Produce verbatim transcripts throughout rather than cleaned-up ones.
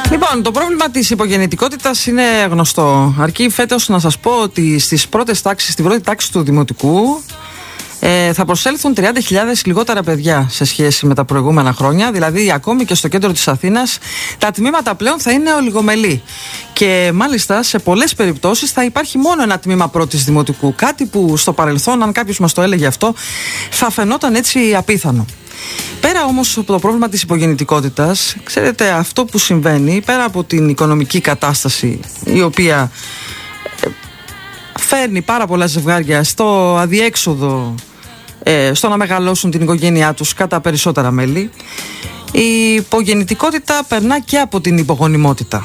Λοιπόν, το πρόβλημα της υπογεννητικότητας είναι γνωστό. Αρκεί φέτος να σας πω ότι στις πρώτες τάξεις, στην πρώτη τάξη του Δημοτικού ε, θα προσέλθουν τριάντα χιλιάδες λιγότερα παιδιά σε σχέση με τα προηγούμενα χρόνια. Δηλαδή, ακόμη και στο κέντρο της Αθήνας, τα τμήματα πλέον θα είναι ολιγομελή. Και μάλιστα σε πολλές περιπτώσεις θα υπάρχει μόνο ένα τμήμα πρώτης Δημοτικού. Κάτι που στο παρελθόν, αν κάποιος μας το έλεγε αυτό, θα φαινόταν έτσι απίθανο. Πέρα όμως από το πρόβλημα της υπογεννητικότητας, ξέρετε, αυτό που συμβαίνει, πέρα από την οικονομική κατάσταση, η οποία φέρνει πάρα πολλά ζευγάρια στο αδιέξοδο, ε, στο να μεγαλώσουν την οικογένειά τους κατά περισσότερα μέλη, η υπογεννητικότητα περνά και από την υπογονιμότητα.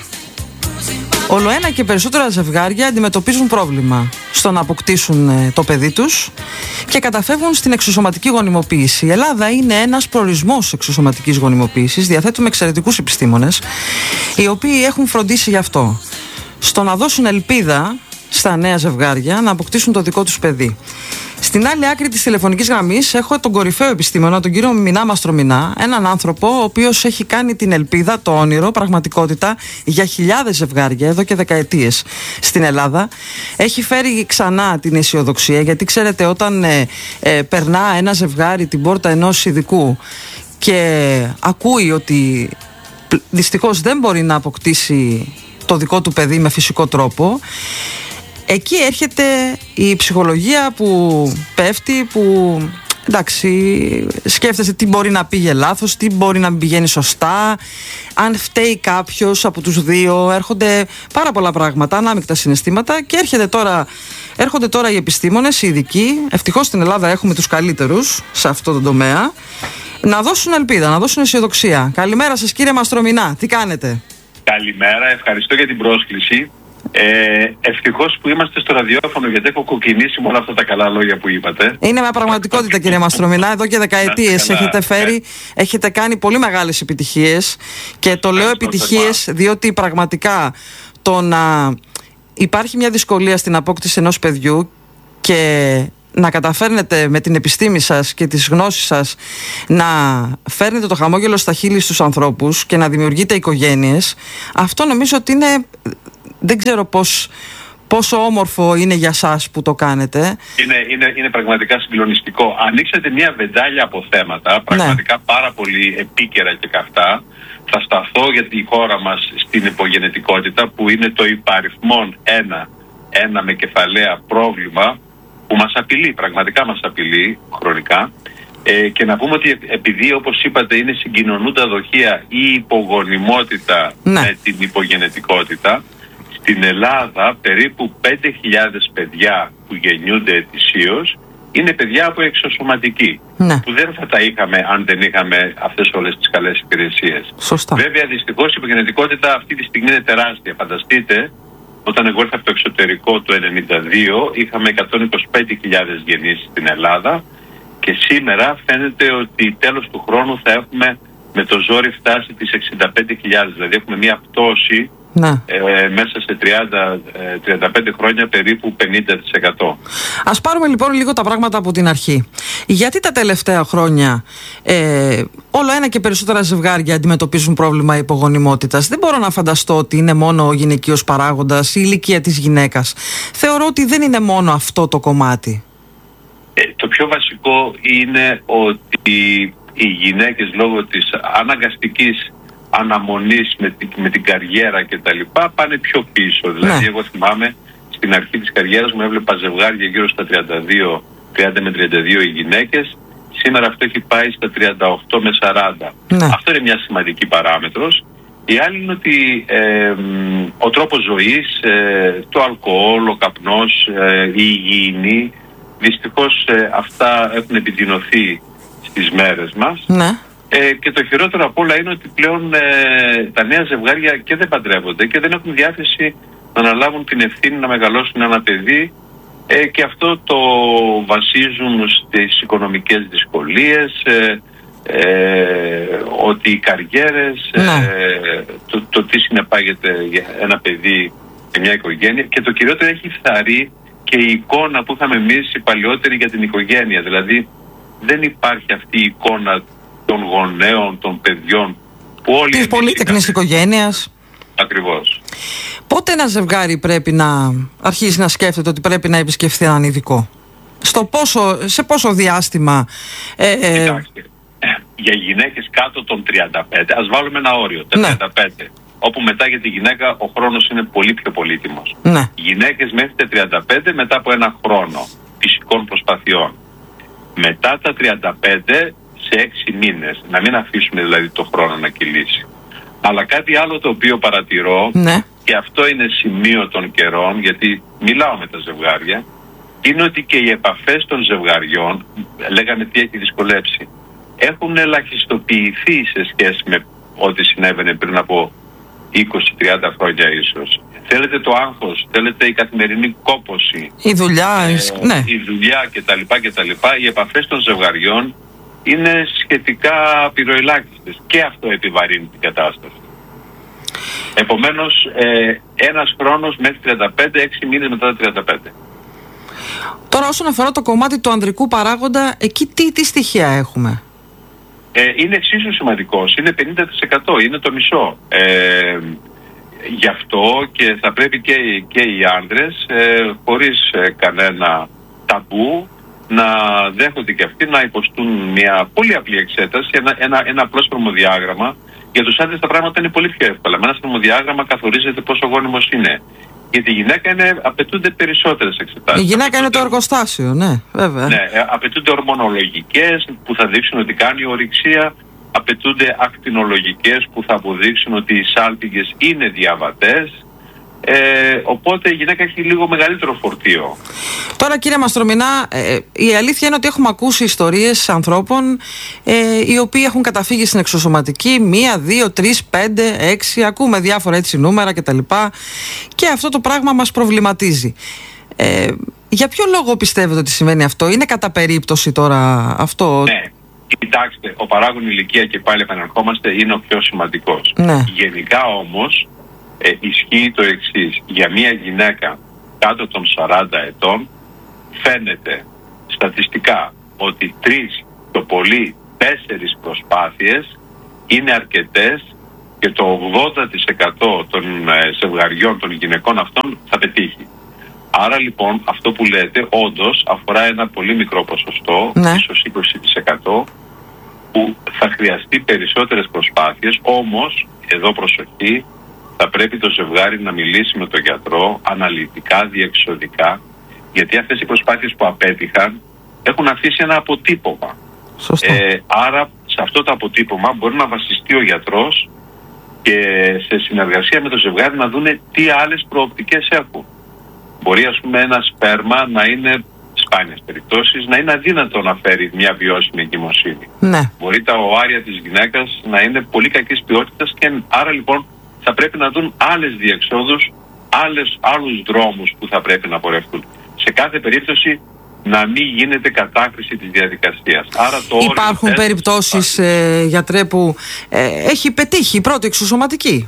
Όλο ένα και περισσότερα ζευγάρια αντιμετωπίζουν πρόβλημα στο να αποκτήσουν ε, το παιδί τους και καταφεύγουν στην εξωσωματική γονιμοποίηση. Η Ελλάδα είναι ένας προορισμός εξωσωματικής γονιμοποίησης. Διαθέτουμε εξαιρετικούς επιστήμονες οι οποίοι έχουν φροντίσει γι' αυτό. Στο να δώσουν ελπίδα στα νέα ζευγάρια να αποκτήσουν το δικό τους παιδί. Στην άλλη άκρη της τηλεφωνικής γραμμής έχω τον κορυφαίο επιστήμονα, τον κύριο Μινά Μαστρομινά, έναν άνθρωπο ο οποίος έχει κάνει την ελπίδα, το όνειρο, πραγματικότητα για χιλιάδες ζευγάρια εδώ και δεκαετίες στην Ελλάδα. Έχει φέρει ξανά την αισιοδοξία, γιατί ξέρετε, όταν ε, ε, περνά ένα ζευγάρι την πόρτα ενός ειδικού και ακούει ότι δυστυχώς δεν μπορεί να αποκτήσει το δικό του παιδί με φυσικό τρόπο, εκεί έρχεται η ψυχολογία που πέφτει, που εντάξει, σκέφτεσαι τι μπορεί να πήγε λάθος, τι μπορεί να μην πηγαίνει σωστά, αν φταίει κάποιος από τους δύο. Έρχονται πάρα πολλά πράγματα, ανάμεικτα συναισθήματα, και έρχεται τώρα, έρχονται τώρα οι επιστήμονες, οι ειδικοί. Ευτυχώς στην Ελλάδα έχουμε τους καλύτερους σε αυτό το τομέα, να δώσουν ελπίδα, να δώσουν αισιοδοξία. Καλημέρα σας, κύριε Μαστρομινά, τι κάνετε? Καλημέρα, ευχαριστώ για την πρόσκληση. Ε, ευτυχώς που είμαστε στο ραδιόφωνο, γιατί έχω κοκκινήσει με όλα αυτά τα καλά λόγια που είπατε. Είναι μια πραγματικότητα, κύριε Μαστρομινά. Εδώ και δεκαετίες έχετε φέρει, ε. έχετε κάνει πολύ μεγάλες επιτυχίες. Και το λέω επιτυχίες διότι πραγματικά το να υπάρχει μια δυσκολία στην απόκτηση ενός παιδιού και να καταφέρνετε με την επιστήμη σας και τις γνώσεις σας να φέρνετε το χαμόγελο στα χείλη στους ανθρώπους και να δημιουργείτε οικογένειες, αυτό νομίζω ότι είναι, δεν ξέρω πώς, πόσο όμορφο είναι για σας που το κάνετε. Είναι, είναι, είναι πραγματικά συγκλονιστικό. Ανοίξατε μια βεντάλια από θέματα, πραγματικά ναι. πάρα πολύ επίκαιρα και καυτά. Θα σταθώ για τη χώρα μας στην υπογενετικότητα, που είναι το υπαριθμόν ένα, ένα με κεφαλαία πρόβλημα που μας απειλεί, πραγματικά μας απειλεί χρονικά. Ε, και να πούμε ότι επειδή, όπως είπατε, είναι συγκοινωνούντα δοχεία η υπογονιμότητα ναι. με την υπογενετικότητα, στην Ελλάδα περίπου πέντε χιλιάδες παιδιά που γεννιούνται ετησίως είναι παιδιά από εξωσωματική, ναι. που δεν θα τα είχαμε αν δεν είχαμε αυτές όλες τις καλές υπηρεσίες. Σωστά. Βέβαια, δυστυχώς η υπογενετικότητα αυτή τη στιγμή είναι τεράστια. Φανταστείτε, όταν εγώ ήρθα από το εξωτερικό το ενενήντα δύο, είχαμε εκατόν είκοσι πέντε χιλιάδες γεννήσεις στην Ελλάδα, και σήμερα φαίνεται ότι τέλος του χρόνου θα έχουμε με το ζόρι φτάσει τις εξήντα πέντε χιλιάδες. Δηλαδή έχουμε μια πτώση ναι. ε, μέσα σε τριάντα με τριάντα πέντε χρόνια περίπου πενήντα τοις εκατό. Ας πάρουμε λοιπόν λίγο τα πράγματα από την αρχή. Γιατί τα τελευταία χρόνια ε, όλο ένα και περισσότερα ζευγάρια αντιμετωπίζουν πρόβλημα υπογονιμότητας? Δεν μπορώ να φανταστώ ότι είναι μόνο ο γυναικείος παράγοντας, η ηλικία της γυναίκας. Θεωρώ ότι δεν είναι μόνο αυτό το κομμάτι. Ε, το πιο βασικό είναι ότι οι γυναίκες, λόγω της αναγκαστικής αναμονής με την, με την καριέρα και τα λοιπά, πάνε πιο πίσω. Ναι. Δηλαδή εγώ θυμάμαι στην αρχή της καριέρας μου έβλεπα ζευγάρια γύρω στα τριάντα δύο, τριάντα με τριάντα δύο οι γυναίκες. Σήμερα αυτό έχει πάει στα τριάντα οκτώ με σαράντα. Ναι. Αυτό είναι μια σημαντική παράμετρος. Η άλλη είναι ότι ε, ο τρόπος ζωής, ε, το αλκοόλ, ο καπνός, ε, η υγιεινή, δυστυχώς ε, αυτά έχουν επιδεινωθεί στις μέρες μας. Ναι. Ε, και το χειρότερο απ' όλα είναι ότι πλέον ε, τα νέα ζευγάρια και δεν παντρεύονται και δεν έχουν διάθεση να αναλάβουν την ευθύνη να μεγαλώσουν ένα παιδί, ε, και αυτό το βασίζουν στις οικονομικές δυσκολίες, ε, ε, ότι οι καριέρες, ναι. ε, το, το τι συνεπάγεται για ένα παιδί και μια οικογένεια, και το κυριότερο έχει φθαρεί και η εικόνα που είχαμε εμείς οι παλιότεροι για την οικογένεια. Δηλαδή δεν υπάρχει αυτή η εικόνα των γονέων, των παιδιών που όλοι της πολύτεκνης οικογένειας. Ακριβώς. Πότε ένα ζευγάρι πρέπει να αρχίσει να σκέφτεται ότι πρέπει να επισκεφθεί έναν ειδικό? Στο πόσο, σε πόσο διάστημα? Ε, ε... Κοιτάξτε, για γυναίκες κάτω των τριάντα πέντε, ας βάλουμε ένα όριο, τα τριάντα πέντε, ναι. Όπου μετά για τη γυναίκα ο χρόνος είναι πολύ πιο πολύτιμος. Ναι. Γυναίκες μέχρι τα τριάντα πέντε μετά από ένα χρόνο φυσικών προσπαθειών. Μετά τα τριάντα πέντε σε έξι μήνες, να μην αφήσουμε δηλαδή το χρόνο να κυλήσει. Αλλά κάτι άλλο το οποίο παρατηρώ, ναι. Και αυτό είναι σημείο των καιρών, γιατί μιλάω με τα ζευγάρια, είναι ότι και οι επαφές των ζευγαριών, λέγανε τι έχει δυσκολέψει, έχουν ελαχιστοποιηθεί σε σχέση με ό,τι συνέβαινε πριν από είκοσι τριάντα χρόνια ίσως. Θέλετε το άγχος, θέλετε η καθημερινή κόπωση, η δουλειά, ε, ναι. η δουλειά κτλ, κτλ. Οι επαφές των ζευγαριών είναι σχετικά πυροελάχιστες και αυτό επιβαρύνει την κατάσταση. Επομένως, ε, ένας χρόνος μέχρι τριάντα πέντε, έξι μήνες μετά τα τριάντα πέντε. Τώρα όσον αφορά το κομμάτι του ανδρικού παράγοντα, εκεί τι, τι στοιχεία έχουμε? Ε, είναι εξίσου σημαντικός, είναι πενήντα τοις εκατό, είναι το μισό. Ε, γι' αυτό και θα πρέπει και, και οι άντρες, ε, χωρίς ε, κανένα ταμπού, να δέχονται και αυτοί να υποστούν μια πολύ απλή εξέταση, ένα, ένα, ένα απλό σπερμοδιάγραμμα. Για τους άντρες τα πράγματα είναι πολύ πιο εύκολα. Με ένα σπερμοδιάγραμμα καθορίζεται πόσο γόνιμος είναι. Για τη γυναίκα είναι, απαιτούνται περισσότερες εξετάσεις. Η γυναίκα είναι το εργοστάσιο, ναι, βέβαια. Ναι, απαιτούνται ορμονολογικές που θα δείξουν ότι κάνει ορυξία. Απαιτούνται ακτινολογικές που θα αποδείξουν ότι οι σάλπιγγες είναι διαβατές. Ε, οπότε η γυναίκα έχει λίγο μεγαλύτερο φορτίο. Τώρα, κύριε Μαστρομηνά, ε, η αλήθεια είναι ότι έχουμε ακούσει ιστορίες ανθρώπων ε, οι οποίοι έχουν καταφύγει στην εξωσωματική μία, δύο, τρεις, πέντε, έξι, ακούμε διάφορα έτσι νούμερα κτλ. Και αυτό το πράγμα μας προβληματίζει. Ε, για ποιο λόγο πιστεύετε ότι συμβαίνει αυτό? Είναι κατά περίπτωση τώρα αυτό? Ναι. Κοιτάξτε, ο παράγων ηλικία, και πάλι επαναρχόμαστε, είναι ο πιο σημαντικός. Ναι. Γενικά όμως ε, ισχύει το εξής. Για μια γυναίκα κάτω των σαράντα ετών φαίνεται στατιστικά ότι τρεις, το πολύ τέσσερις προσπάθειες είναι αρκετές και το ογδόντα τοις εκατό των ε, ζευγαριών των γυναικών αυτών θα πετύχει. Άρα λοιπόν αυτό που λέτε όντως αφορά ένα πολύ μικρό ποσοστό, ναι. ίσως είκοσι τοις εκατό, που θα χρειαστεί περισσότερες προσπάθειες. Όμως, εδώ προσοχή, θα πρέπει το ζευγάρι να μιλήσει με τον γιατρό αναλυτικά, διεξοδικά, γιατί αυτές οι προσπάθειες που απέτυχαν έχουν αφήσει ένα αποτύπωμα. Ε, άρα σε αυτό το αποτύπωμα μπορεί να βασιστεί ο γιατρός και σε συνεργασία με το ζευγάρι να δούνε τι άλλες προοπτικές έχουν. Μπορεί ας πούμε ένα σπέρμα να είναι, σπάνιες περιπτώσεις, να είναι αδύνατο να φέρει μια βιώσιμη εγκυμοσύνη. Ναι. Μπορεί τα οάρια της γυναίκας να είναι πολύ κακής ποιότητας και άρα λοιπόν θα πρέπει να δουν άλλες διεξόδους, άλλες, άλλους δρόμους που θα πρέπει να πορευτούν. Σε κάθε περίπτωση να μην γίνεται κατάκριση της διαδικασίας. Άρα το υπάρχουν όριο περιπτώσεις, ε, γιατρέ, που ε, έχει πετύχει η πρώτη εξωσωματική?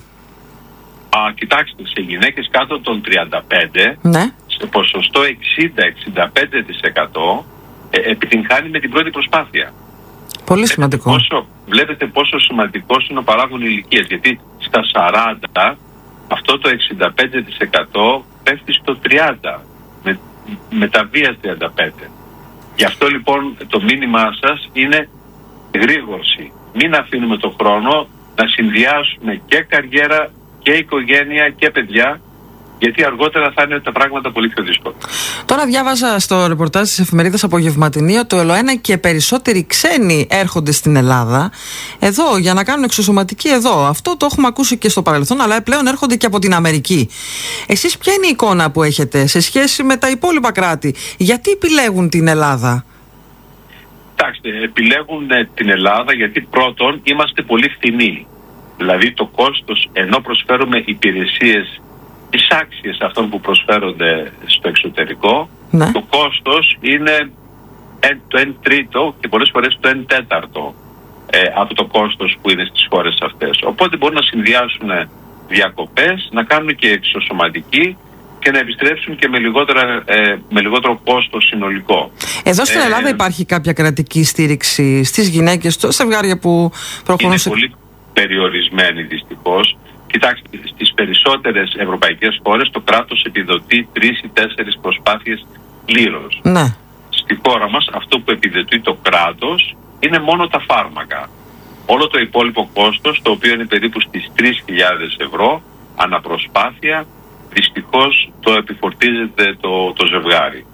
Α, κοιτάξτε, σε γυναίκες κάτω των τριάντα πέντε, ναι. σε ποσοστό εξήντα με εξήντα πέντε τοις εκατό ε, επιτυγχάνει με την πρώτη προσπάθεια. Πολύ σημαντικό. Βλέπετε πόσο, βλέπετε πόσο σημαντικός είναι ο παράγων ηλικίας, γιατί στα σαράντα αυτό το εξήντα πέντε τοις εκατό πέφτει στο τριάντα, με, με τα βίας τριάντα πέντε τοις εκατό. Γι' αυτό λοιπόν το μήνυμά σας είναι γρήγορση. Μην αφήνουμε τον χρόνο να συνδυάσουμε και καριέρα και οικογένεια και παιδιά, γιατί αργότερα θα είναι τα πράγματα πολύ πιο δύσκολα. Τώρα διάβαζα στο ρεπορτάζ της εφημερίδας Απογευματινή ότι όλο ένα και περισσότεροι ξένοι έρχονται στην Ελλάδα εδώ για να κάνουν εξωσωματική εδώ. Αυτό το έχουμε ακούσει και στο παρελθόν, αλλά πλέον έρχονται και από την Αμερική. Εσείς ποια είναι η εικόνα που έχετε σε σχέση με τα υπόλοιπα κράτη? Γιατί επιλέγουν την Ελλάδα? Κοιτάξτε, επιλέγουν την Ελλάδα γιατί πρώτον είμαστε πολύ φθηνοί. Δηλαδή το κόστος, ενώ προσφέρουμε υπηρεσίες τις άξιες αυτών που προσφέρονται στο εξωτερικό, ναι. Το κόστος είναι το εν τρίτο και πολλές φορές το εν τέταρτο ε, από το κόστος που είναι στις χώρες αυτές. Οπότε μπορούν να συνδυάσουν διακοπές, να κάνουν και εξωσωματική και να επιστρέψουν και με, λιγότερα, ε, με λιγότερο κόστος συνολικό. Εδώ στην Ελλάδα ε, υπάρχει κάποια κρατική στήριξη στις γυναίκες, στα ζευγάρια που προχωρούν είναι σε... πολύ περιορισμένη δυστυχώς. Κοιτάξτε, στις περισσότερες ευρωπαϊκές χώρες το κράτος επιδοτεί τρεις ή τέσσερις προσπάθειες πλήρως. Ναι. Στη χώρα μας αυτό που επιδοτεί το κράτος είναι μόνο τα φάρμακα. Όλο το υπόλοιπο κόστος, το οποίο είναι περίπου στις τρεις χιλιάδες ευρώ αναπροσπάθεια, δυστυχώς το επιφορτίζεται το, το ζευγάρι.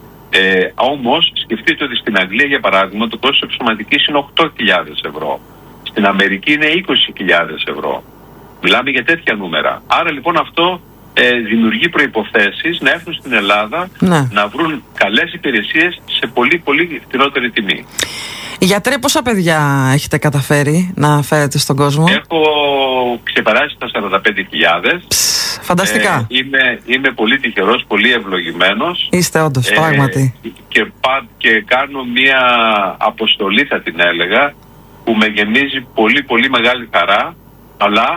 Ε, όμως σκεφτείτε ότι στην Αγγλία, για παράδειγμα, το κόστος εξωματικής είναι οκτώ χιλιάδες ευρώ. Στην Αμερική είναι είκοσι χιλιάδες ευρώ. Μιλάμε για τέτοια νούμερα. Άρα λοιπόν αυτό ε, δημιουργεί προϋποθέσεις να έρθουν στην Ελλάδα, ναι, να βρουν καλές υπηρεσίες σε πολύ πολύ φθηνότερη τιμή. Γιατρέ, πόσα παιδιά έχετε καταφέρει να φέρετε στον κόσμο? Έχω ξεπεράσει τα σαράντα πέντε χιλιάδες. Φανταστικά. Ε, είμαι, είμαι πολύ τυχερός, πολύ ευλογημένος. Είστε όντως, ε, πράγματι. Και, πα, και κάνω μια αποστολή, θα την έλεγα, που με γεμίζει πολύ πολύ μεγάλη χαρά, αλλά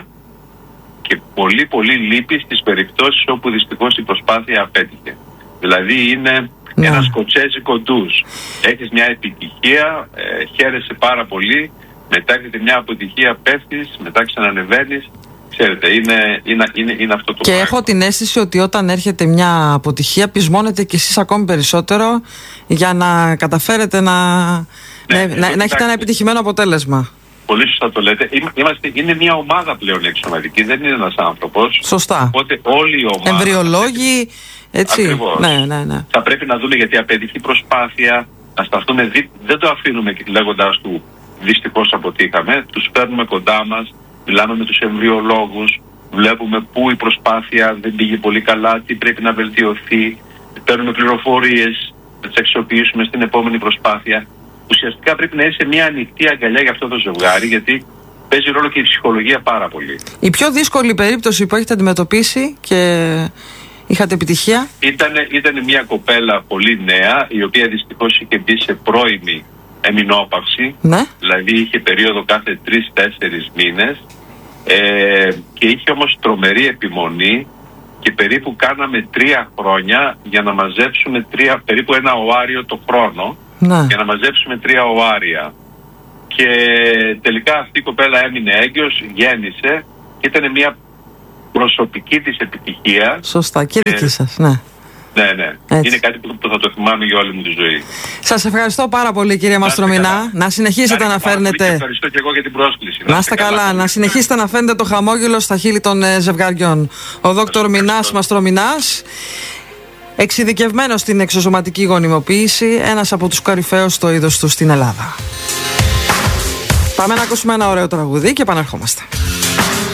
και πολύ πολύ λύπη στις περιπτώσεις όπου δυστυχώς η προσπάθεια απέτυχε. Δηλαδή είναι, ναι, ένα σκοτσέζικο ντους. Έχεις μια επιτυχία, ε, χαίρεσαι πάρα πολύ, μετά έχετε μια αποτυχία, πέφτεις, μετά ξανανεβαίνεις. Ξέρετε, είναι, είναι, είναι, είναι αυτό το και πράγμα. Έχω την αίσθηση ότι όταν έρχεται μια αποτυχία πεισμώνετε κι εσείς ακόμη περισσότερο για να καταφέρετε να, ναι, να, να, να έχετε ένα επιτυχημένο αποτέλεσμα. Πολύ σωστά το λέτε. Είμαστε, είναι μια ομάδα πλέον εξωματική, δεν είναι ένας άνθρωπος. Σωστά. Οπότε όλη η ομάδα. Εμβριολόγοι, έτσι. Ακριβώς. Ναι, ναι, ναι. Θα πρέπει να δούμε γιατί απέτυχε η προσπάθεια, να σταθούμε, δι... δεν το αφήνουμε λέγοντας του δυστυχώς αποτύχαμε. Τους παίρνουμε κοντά μας, μιλάμε με τους εμβριολόγους, βλέπουμε πού η προσπάθεια δεν πήγε πολύ καλά, τι πρέπει να βελτιωθεί, παίρνουμε πληροφορίες, να τις αξιοποιήσουμε στην επόμενη προσπάθεια. Ουσιαστικά πρέπει να είσαι σε μια ανοιχτή αγκαλιά για αυτό το ζευγάρι, γιατί παίζει ρόλο και η ψυχολογία πάρα πολύ. Η πιο δύσκολη περίπτωση που έχετε αντιμετωπίσει και είχατε επιτυχία? Ήτανε, ήτανε μια κοπέλα πολύ νέα, η οποία δυστυχώς είχε μπει σε πρώιμη εμεινόπαυση, ναι, δηλαδή είχε περίοδο κάθε τρεις τέσσερις μήνες, ε, και είχε όμως τρομερή επιμονή και περίπου κάναμε τρία χρόνια για να μαζέψουμε τρία, περίπου ένα οάριο το χρόνο, ναι, για να μαζέψουμε τρία οάρια. Και τελικά αυτή η κοπέλα έμεινε έγκυος, γέννησε και ήταν μια προσωπική της επιτυχία. Σωστά, και δική ε, σας, ναι. Ναι, ναι. Έτσι. Είναι κάτι που θα το θυμάμαι για όλη μου τη ζωή. Σας ευχαριστώ πάρα πολύ, κύριε Μαστρομηνά. Να συνεχίσετε Κάνε να φέρνετε. Ευχαριστώ και εγώ για την πρόσκληση. Να είστε καλά. καλά. Να συνεχίσετε να φέρνετε το χαμόγελο στα χείλη των ε, ζευγαριών. Ο δόκτωρ Μινάς Μαστρομηνάς, εξειδικευμένος στην εξωσωματική γονιμοποίηση, ένας από τους κορυφαίους στο είδος του στην Ελλάδα. Πάμε να ακούσουμε ένα ωραίο τραγουδί και επαναρχόμαστε.